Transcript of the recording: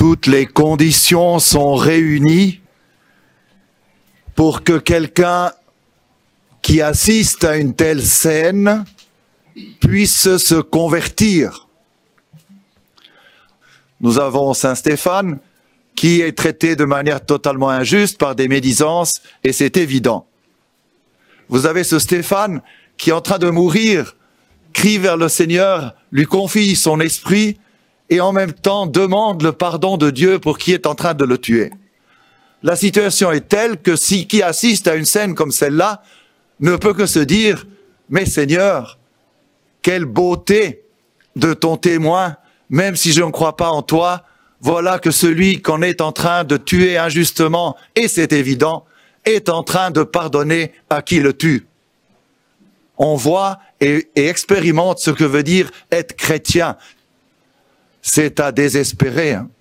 toutes les conditions sont réunies pour que quelqu'un qui assiste à une telle scène puisse se convertir. Nous avons Saint Stéphane qui est traité de manière totalement injuste par des médisances, et c'est évident. Vous avez ce Stéphane qui est en train de mourir, crie vers le Seigneur, lui confie son esprit, et en même temps demande le pardon de Dieu pour qui est en train de le tuer. La situation est telle que qui assiste à une scène comme celle-là ne peut que se dire « Mais Seigneur, quelle beauté de ton témoin, même si je ne crois pas en toi, voilà que celui qu'on est en train de tuer injustement, et c'est évident, est en train de pardonner à qui le tue. » On voit et expérimente ce que veut dire être chrétien. C'est à désespérer.